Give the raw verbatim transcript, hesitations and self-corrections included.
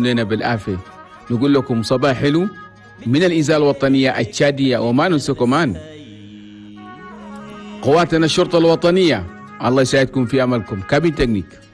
تدوم لنا بالعافية. نقول لكم صباح حلو من الإذاعة الوطنية التشادية، وما ننسى كمان قواتنا الشرطة الوطنية. الله يساعدكم في عملكم. كابين تكنيك.